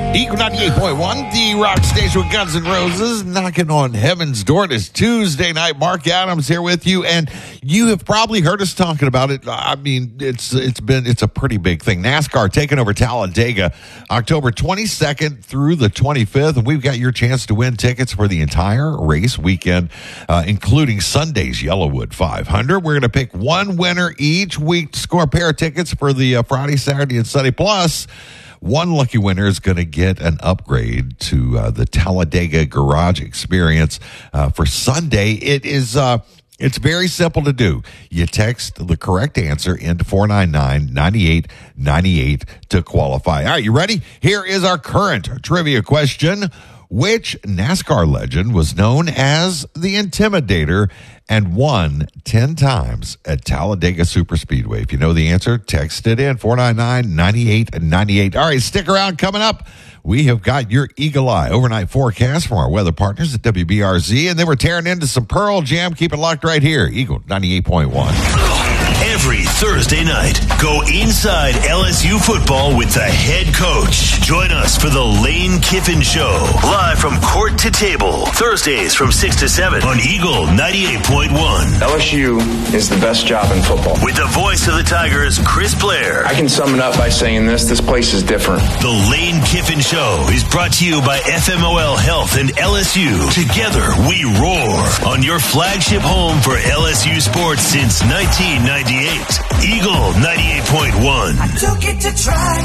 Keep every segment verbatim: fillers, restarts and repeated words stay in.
Eagle ninety-eight point one, the rock station with Guns N' Roses, knocking on heaven's door. It is Tuesday night. Mark Adams here with you, and you have probably heard us talking about it. I mean, it's it's been it's a pretty big thing. NASCAR taking over Talladega October twenty-second through the twenty-fifth, and we've got your chance to win tickets for the entire race weekend, uh, including Sunday's Yellowwood five hundred. We're going to pick one winner each week to score a pair of tickets for the uh, Friday, Saturday, and Sunday. Plus, one lucky winner is going to get an upgrade to uh, the Talladega Garage Experience uh, for Sunday. It is uh, it's very simple to do. You text the correct answer into four nine nine, nine eight nine eight to qualify. All right, you ready? Here is our current trivia question. Which NASCAR legend was known as the Intimidator and won ten times at Talladega Superspeedway? If you know the answer, text it in, four nine nine, nine eight nine eight. All right, stick around. Coming up, we have got your Eagle Eye overnight forecast from our weather partners at W B R Z, and then we're tearing into some Pearl Jam. Keep it locked right here, Eagle ninety-eight point one. Every Thursday night, go inside L S U football with the head coach. Join us for the Lane Kiffin Show, live from court to table, Thursdays from six to seven on Eagle ninety-eight point one. L S U is the best job in football. With the voice of the Tigers, Chris Blair. I can sum it up by saying this, this place is different. The Lane Kiffin Show is brought to you by F M O L Health and L S U. Together, we roar on your flagship home for L S U sports since nineteen ninety-eight. Eagle ninety-eight point one. I took it to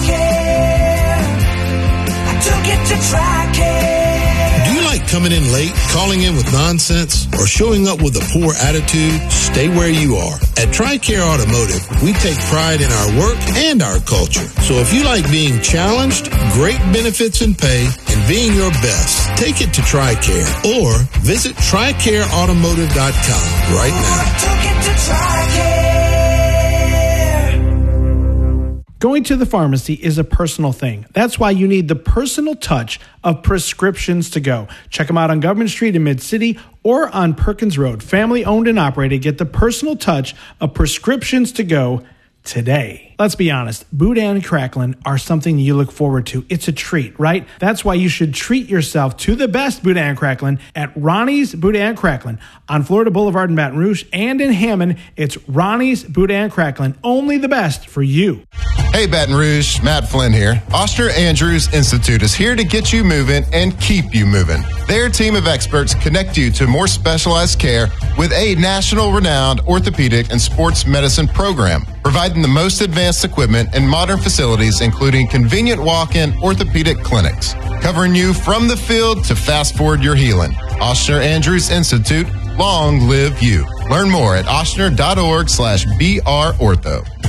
TRICARE. I took it to TRICARE. Do you like coming in late, calling in with nonsense, or showing up with a poor attitude? Stay where you are. At TRICARE Automotive, we take pride in our work and our culture. So if you like being challenged, great benefits and pay, and being your best, take it to TRICARE or visit tri care automotive dot com right now. I took it to TRICARE. Going to the pharmacy is a personal thing. That's why you need the personal touch of Prescriptions to Go. Check them out on Government Street in Mid-City or on Perkins Road. Family owned and operated. Get the personal touch of Prescriptions to Go today. Let's be honest, Boudin and Cracklin are something you look forward to. It's a treat, right? That's why you should treat yourself to the best Boudin and Cracklin at Ronnie's Boudin and Cracklin on Florida Boulevard in Baton Rouge and in Hammond. It's Ronnie's Boudin and Cracklin, only the best for you. Hey Baton Rouge, Matt Flynn here. Oster Andrews Institute is here to get you moving and keep you moving. Their team of experts connect you to more specialized care with a national renowned orthopedic and sports medicine program, providing the most advanced equipment and modern facilities, including convenient walk-in orthopedic clinics, covering you from the field to fast forward your healing. Oster Andrews Institute, long live you. Learn more at ostner dot org slash B R ortho.